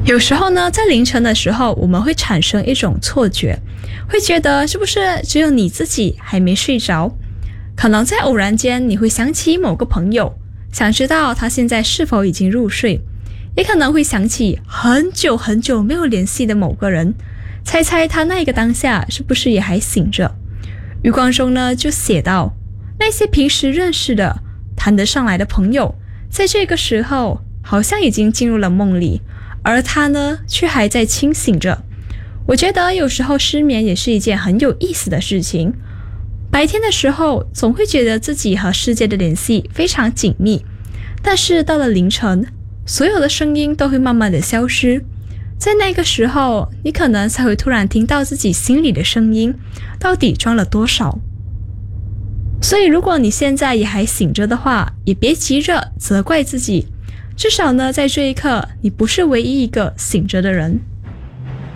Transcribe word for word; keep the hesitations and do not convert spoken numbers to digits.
有时候呢，在凌晨的时候，我们会产生一种错觉，会觉得是不是只有你自己还没睡着？可能在偶然间，你会想起某个朋友，想知道他现在是否已经入睡，也可能会想起很久很久没有联系的某个人，猜猜他那个当下是不是也还醒着？余光中呢就写到，那些平时认识的、谈得上来的朋友，在这个时候好像已经进入了梦里。而他呢，却还在清醒着。我觉得有时候失眠也是一件很有意思的事情。白天的时候，总会觉得自己和世界的联系非常紧密，但是到了凌晨，所有的声音都会慢慢的消失。在那个时候，你可能才会突然听到自己心里的声音，到底装了多少。所以如果你现在也还醒着的话，也别急着责怪自己。至少呢，在这一刻，你不是唯一一个醒着的人。